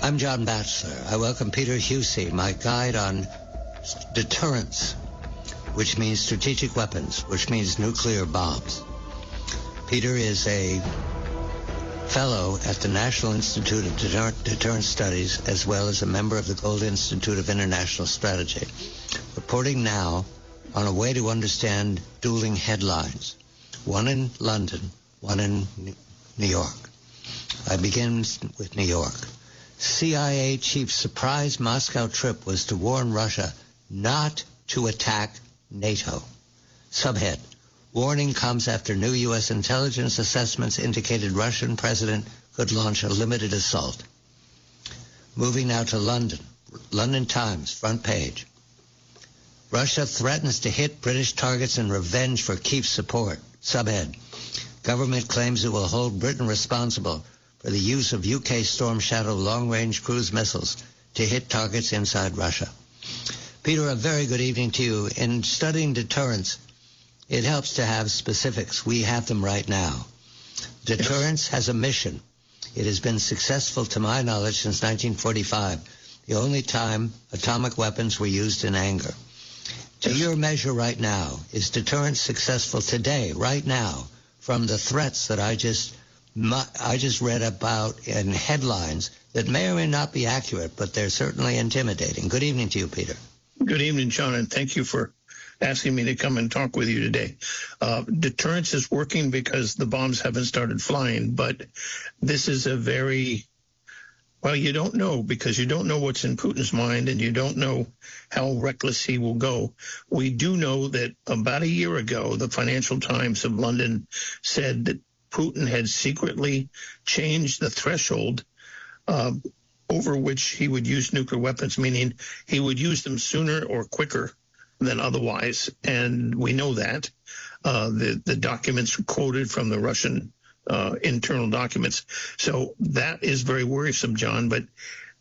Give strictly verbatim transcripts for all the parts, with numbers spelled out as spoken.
I'm John Batchelor. I welcome Peter Husey, my guide on deterrence, which means strategic weapons, which means nuclear bombs. Peter is a fellow at the National Institute of Deter- Deterrence Studies, as well as a member of the Gold Institute of International Strategy, reporting now on a way to understand dueling headlines, one in London, one in New York. I begin with New York. C I A chief's surprise Moscow trip was to warn Russia not to attack NATO. Subhead: warning comes after new U S intelligence assessments indicated Russian president could launch a limited assault. Moving now to London. London Times, front page. Russia threatens to hit British targets in revenge for Kiev's support. Subhead: government claims it will hold Britain responsible for the use of U K Storm Shadow long-range cruise missiles to hit targets inside Russia. Peter, a very good evening to you. In studying deterrence, it helps to have specifics. We have them right now. Deterrence has a mission. It has been successful, to my knowledge, since nineteen forty-five, the only time atomic weapons were used in anger. To your measure right now, is deterrence successful today, right now, from the threats that I just I just read about in headlines that may or may not be accurate, but they're certainly intimidating? Good evening to you, Peter. Good evening, John, and thank you for asking me to come and talk with you today. Uh, deterrence is working because the bombs haven't started flying, but this is a very, well, you don't know, because you don't know what's in Putin's mind, and you don't know how reckless he will go. We do know that about a year ago, the Financial Times of London said that Putin had secretly changed the threshold uh, over which he would use nuclear weapons, meaning he would use them sooner or quicker than otherwise. And we know that. Uh, the, the documents quoted from the Russian uh, internal documents. So that is very worrisome, John. But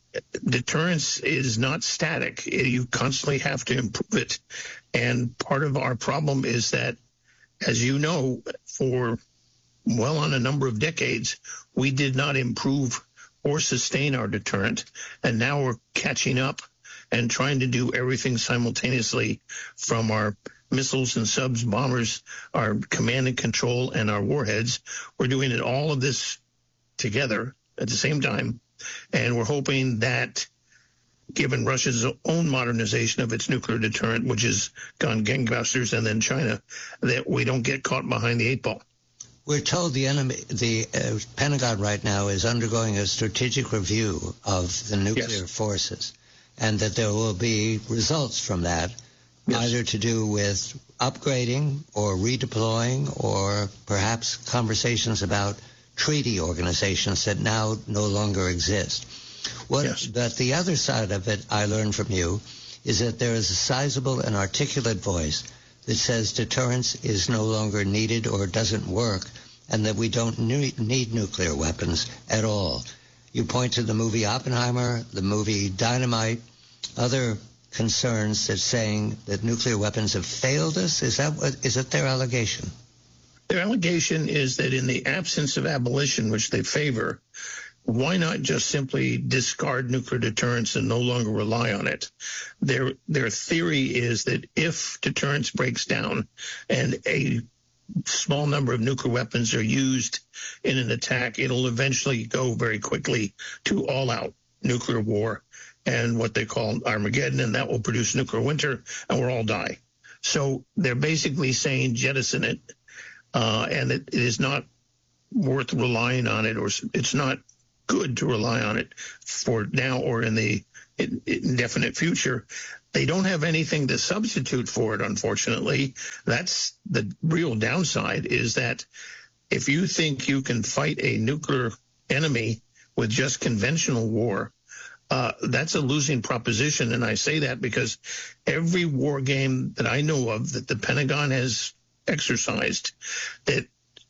deterrence is not static. You constantly have to improve it. And part of our problem is that, as you know, for well on a number of decades, we did not improve or sustain our deterrent. And now we're catching up and trying to do everything simultaneously, from our missiles and subs, bombers, our command and control, and our warheads. We're doing it, all of this together at the same time. And we're hoping that, given Russia's own modernization of its nuclear deterrent, which has gone gangbusters, and then China, that we don't get caught behind the eight ball. We're told the enemy, the uh, Pentagon right now is undergoing a strategic review of the nuclear yes. forces, and that there will be results from that, yes. either to do with upgrading or redeploying, or perhaps conversations about treaty organizations that now no longer exist. What, yes. But the other side of it, I learned from you, is that there is a sizable and articulate voice that says deterrence is no longer needed or doesn't work, and that we don't need, need nuclear weapons at all. You point to the movie Oppenheimer, the movie Dynamite, other concerns that saying that nuclear weapons have failed us. Is that what, is it their allegation? Their allegation is that in the absence of abolition, which they favor, why not just simply discard nuclear deterrence and no longer rely on it? Their their theory is that if deterrence breaks down and a small number of nuclear weapons are used in an attack, it'll eventually go very quickly to all-out nuclear war and what they call Armageddon, and that will produce nuclear winter, and we'll all die. So they're basically saying jettison it, uh, and it, it is not worth relying on it, or it's not good to rely on it for now or in the indefinite future. They don't have anything to substitute for it, unfortunately. That's the real downside, is that if you think you can fight a nuclear enemy with just conventional war, uh, that's a losing proposition. And I say that because every war game that I know of that the Pentagon has exercised that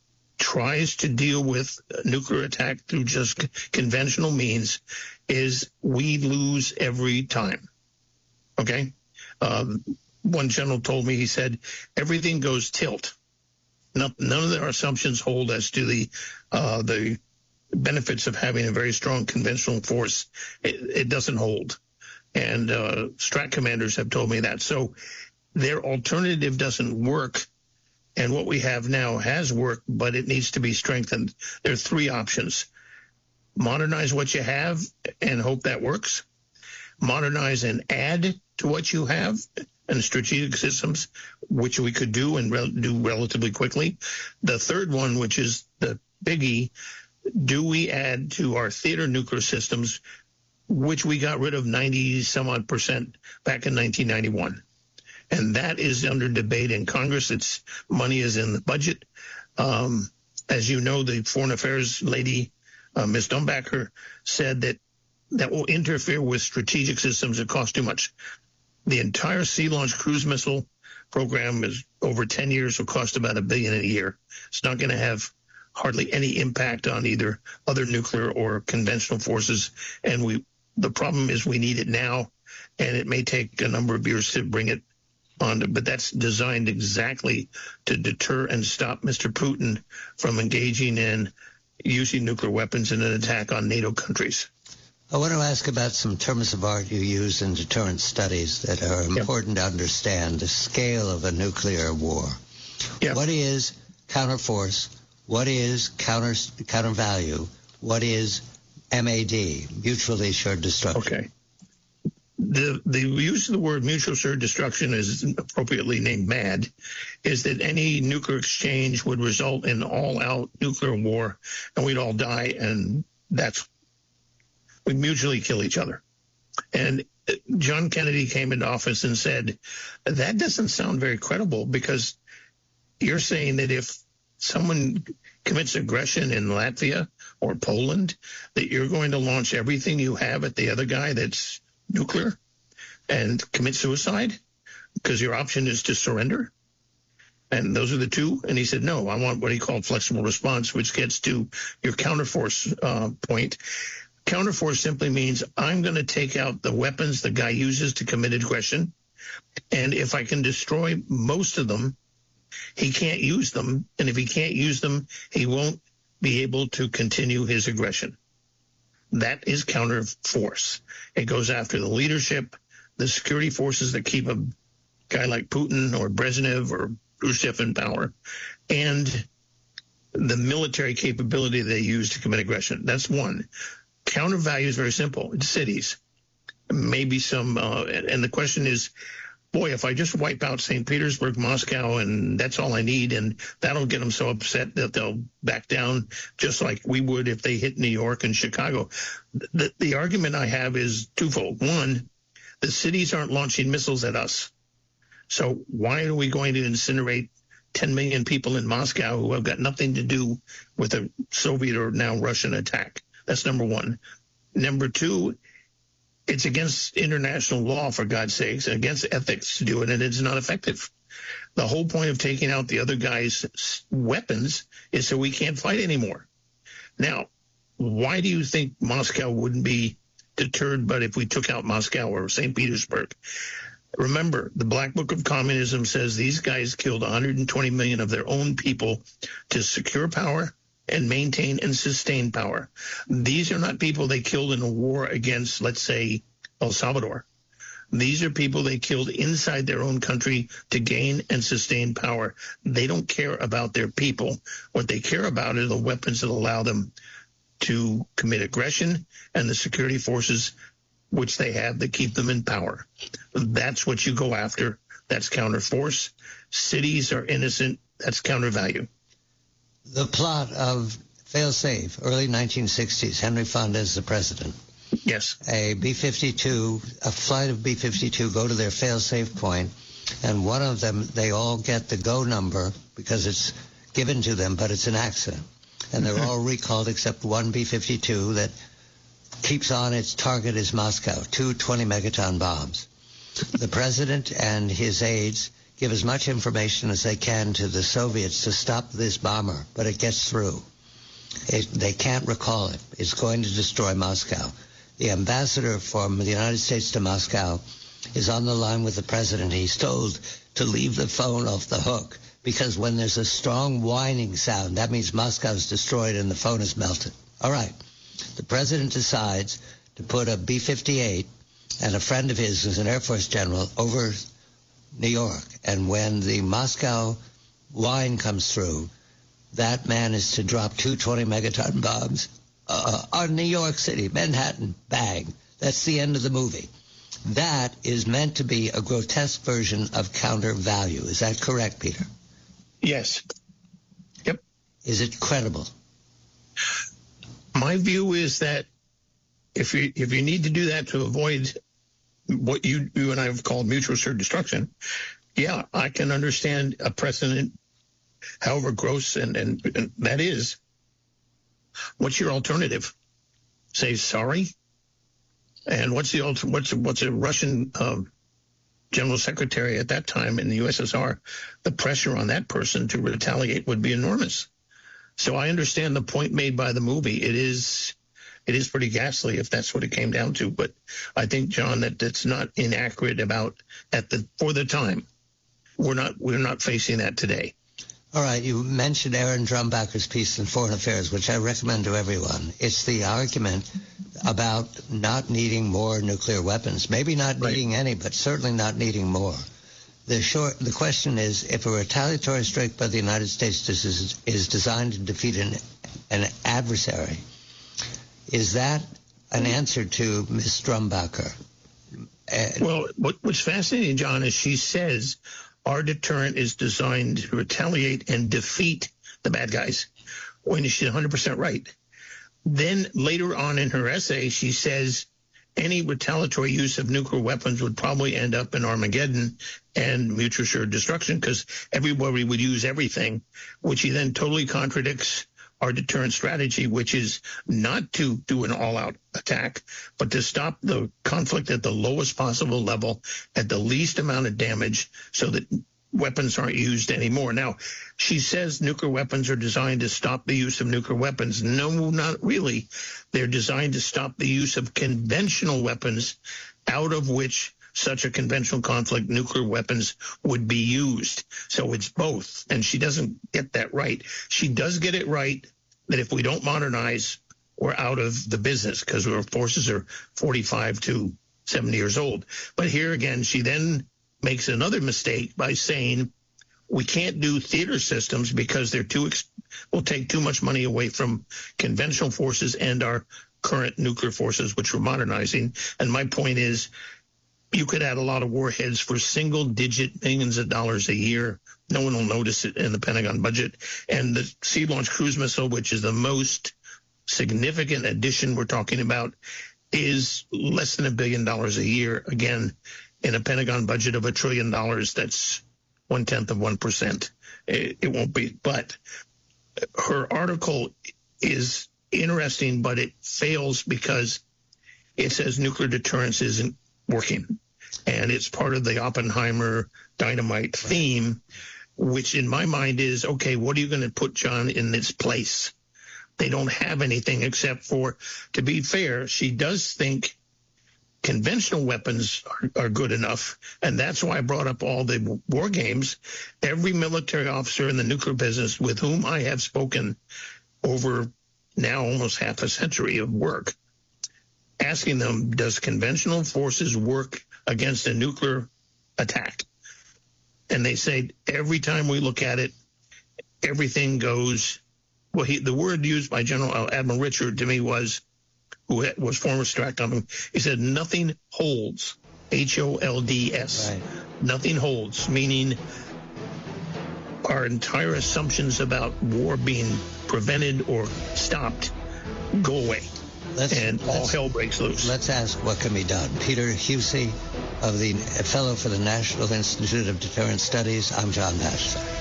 tries to deal with nuclear attack through just conventional means is we lose every time. Okay? Um, one general told me, he said, everything goes tilt. No, none of their assumptions hold as to the uh, the benefits of having a very strong conventional force, it, it doesn't hold. And uh, strat commanders have told me that. So their alternative doesn't work. And what we have now has worked, but it needs to be strengthened. There are three options. Modernize what you have and hope that works. Modernize and add to what you have and strategic systems, which we could do and re- do relatively quickly. The third one, which is the biggie, do we add to our theater nuclear systems, which we got rid of ninety some odd percent back in nineteen ninety-one. And that is under debate in Congress. Its money is in the budget. Um, as you know, the foreign affairs lady, uh, Miz Dumbacher, said that that will interfere with strategic systems that cost too much. The entire Sea Launch Cruise Missile program is over ten years, will cost about a billion a year. It's not going to have hardly any impact on either other nuclear or conventional forces. And we, the problem is we need it now, and it may take a number of years to bring it on, but that's designed exactly to deter and stop Mister Putin from engaging in using nuclear weapons in an attack on NATO countries. I want to ask about some terms of art you use in deterrence studies that are important yep. to understand the scale of a nuclear war. Yep. What is counterforce? What is counter counter value? What is M A D, mutually assured destruction? Okay. The the use of the word mutual assured destruction is appropriately named MAD, is that any nuclear exchange would result in all-out nuclear war, and we'd all die, and that's we'd mutually kill each other. And John Kennedy came into office and said, that doesn't sound very credible, because you're saying that if someone commits aggression in Latvia or Poland, that you're going to launch everything you have at the other guy that's nuclear and commit suicide because your option is to surrender. And those are the two. And he said, no, I want what he called flexible response, which gets to your counterforce uh, point. Counterforce simply means I'm going to take out the weapons the guy uses to commit aggression. And if I can destroy most of them, he can't use them. And if he can't use them, he won't be able to continue his aggression. That is counterforce. It goes after the leadership, the security forces that keep a guy like Putin or Brezhnev or Khrushchev in power, and the military capability they use to commit aggression. That's one. Counter value is very simple. It's cities. Maybe some, uh, and the question is, boy, if I just wipe out Saint Petersburg, Moscow, and that's all I need, and that'll get them so upset that they'll back down, just like we would if they hit New York and Chicago. The, the argument I have is twofold. One, the cities aren't launching missiles at us. So why are we going to incinerate ten million people in Moscow who have got nothing to do with a Soviet or now Russian attack? That's number one. Number two, it's against international law, for God's sakes, and against ethics to do it, and it's not effective. The whole point of taking out the other guy's weapons is so we can't fight anymore. Now, why do you think Moscow wouldn't be deterred but if we took out Moscow or Saint Petersburg? Remember, the Black Book of Communism says these guys killed one hundred twenty million of their own people to secure power and maintain and sustain power. These are not people they killed in a war against, let's say, El Salvador. These are people they killed inside their own country to gain and sustain power. They don't care about their people. What they care about are the weapons that allow them to commit aggression and the security forces which they have that keep them in power. That's what you go after. That's counterforce. Cities are innocent. That's countervalue. The plot of Failsafe, early nineteen sixties, Henry Fonda is the president. Yes. A B fifty-two, a flight of B fifty-two go to their fail-safe point, and one of them, they all get the go number because it's given to them, but it's an accident. And they're all recalled except one B fifty-two that keeps on its target is Moscow, two twenty megaton bombs. The president and his aides give as much information as they can to the Soviets to stop this bomber, but it gets through. It, they can't recall it. It's going to destroy Moscow. The ambassador from the United States to Moscow is on the line with the president. He's told to leave the phone off the hook because when there's a strong whining sound, that means Moscow's destroyed and the phone is melted. All right. The president decides to put a B fifty-eight and a friend of his who's an Air Force general over New York. And when the Moscow line comes through, that man is to drop two twenty megaton bombs uh, on New York City, Manhattan, bang. That's the end of the movie. That is meant to be a grotesque version of counter value. Is that correct, Peter? Yes. Yep. Is it credible? My view is that if you if you need to do that to avoid what you, you and I have called mutual assured destruction, yeah, I can understand a precedent, however gross and, and, and that is. What's your alternative? Say sorry? And what's the alter, what's what's a Russian um, general secretary at that time in the U S S R? The pressure on that person to retaliate would be enormous. So I understand the point made by the movie. It is it is pretty ghastly if that's what it came down to. But I think, John, that that's not inaccurate about at the for the time. We're not we're not facing that today. All right, you mentioned Aaron Drumbacher's piece in Foreign Affairs, which I recommend to everyone. It's the argument about not needing more nuclear weapons, maybe not Right. needing any, but certainly not needing more. The short, the question is, if a retaliatory strike by the United States is, is designed to defeat an, an adversary, is that an answer to Miz Drumbacher? Uh, Well, what, what's fascinating, John, is she says our deterrent is designed to retaliate and defeat the bad guys, when she's one hundred percent right. Then later on in her essay, she says any retaliatory use of nuclear weapons would probably end up in Armageddon and mutual assured destruction because everybody would use everything, which he then totally contradicts our deterrent strategy, which is not to do an all-out attack, but to stop the conflict at the lowest possible level, at the least amount of damage, so that weapons aren't used anymore. Now, she says nuclear weapons are designed to stop the use of nuclear weapons. No, not really. They're designed to stop the use of conventional weapons, out of which such a conventional conflict, nuclear weapons would be used. So it's both. And she doesn't get that right. She does get it right that if we don't modernize, we're out of the business because our forces are forty-five to seventy years old. But here again, she then makes another mistake by saying we can't do theater systems because they're too ex- will take too much money away from conventional forces and our current nuclear forces, which we're modernizing. And my point is, you could add a lot of warheads for single-digit millions of dollars a year. No one will notice it in the Pentagon budget. And the Sea-Launched Cruise Missile, which is the most significant addition we're talking about, is less than a billion dollars a year. Again, in a Pentagon budget of a trillion dollars, that's one-tenth of one percent. It, it won't be. But her article is interesting, but it fails because it says nuclear deterrence isn't working. And it's part of the Oppenheimer dynamite theme, which in my mind is, okay, what are you going to put, John, in its place? They don't have anything except for, to be fair, she does think conventional weapons are, are good enough. And that's why I brought up all the war games. Every military officer in the nuclear business with whom I have spoken over now almost half a century of work, asking them, does conventional forces work against a nuclear attack? And they say every time we look at it, everything goes, well, he, the word used by General Admiral Richard to me was, who was former Stratcom, he said, nothing holds, H O L D S. Right. Nothing holds, meaning our entire assumptions about war being prevented or stopped go away. Let's, and all let's, hell breaks loose. Let's ask what can be done. Peter Husey, of the Fellow for the National Institute of Deterrence Studies. I'm John Batchelor.